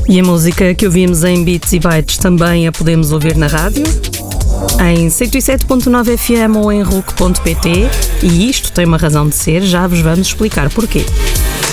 E a música que ouvimos em Beats e Bytes também a podemos ouvir na rádio, em 107.9 FM ou em RUC.pt, e isto tem uma razão de ser, já vos vamos explicar porquê.